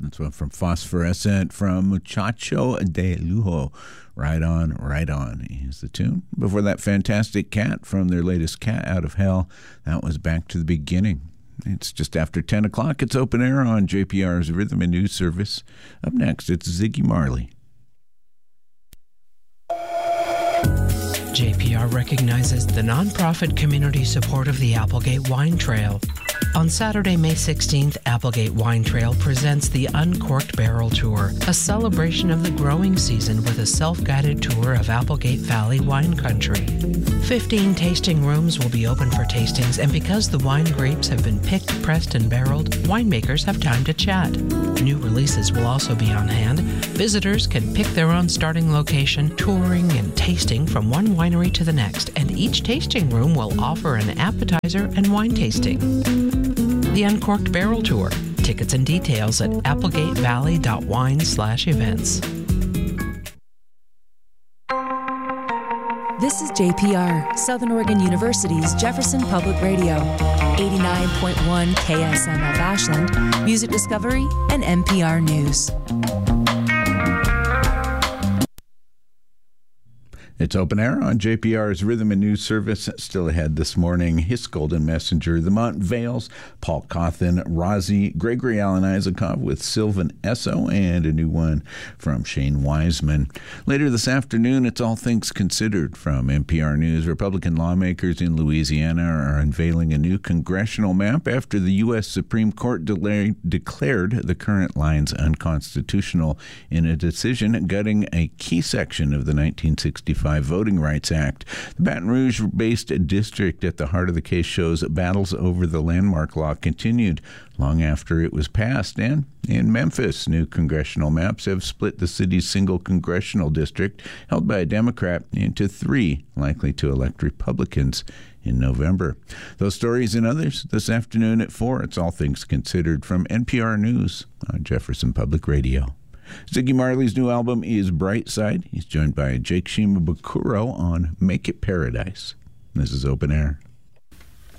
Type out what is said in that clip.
That's one from Phosphorescent from Muchacho de Lujo. Right on is the tune. Before that, Fantastic Cat from their latest Cat Out of Hell. That was Back to the Beginning. It's just after 10 o'clock. It's Open Air on JPR's Rhythm and News Service. Up next, it's Ziggy Marley. JPR recognizes the nonprofit community support of the Applegate Wine Trail. On Saturday, May 16th, Applegate Wine Trail presents the Uncorked Barrel Tour, a celebration of the growing season with a self-guided tour of Applegate Valley wine country. 15 tasting rooms will be open for tastings, and because the wine grapes have been picked, pressed, and barreled, winemakers have time to chat. New releases will also be on hand. Visitors can pick their own starting location, touring and tasting from one winery to the next, and each tasting room will offer an appetizer and wine tasting. The Uncorked Barrel Tour. Tickets and details at applegatevalley.wine/events. This is JPR, Southern Oregon University's Jefferson Public Radio, 89.1 KSMF Ashland, Music Discovery, and NPR News. It's Open Air on JPR's Rhythm and News Service. Still ahead this morning, Hiss Golden Messenger, the Mont Vales, Paul Cawthon, Rozzy, Gregory Alan Isakov with Sylvan Esso, and a new one from Shane Wiseman. Later this afternoon, it's All Things Considered from NPR News. Republican lawmakers in Louisiana are unveiling a new congressional map after the U.S. Supreme Court declared the current lines unconstitutional in a decision gutting a key section of the 1965 Voting Rights Act. The Baton Rouge-based district at the heart of the case shows battles over the landmark law continued long after it was passed. And in Memphis, new congressional maps have split the city's single congressional district, held by a Democrat, into 3, likely to elect Republicans in November. Those stories and others this afternoon at 4. It's All Things Considered from NPR News on Jefferson Public Radio. Ziggy Marley's new album is Bright Side. He's joined by Jake Shimabukuro on Make It Paradise. This is Open Air.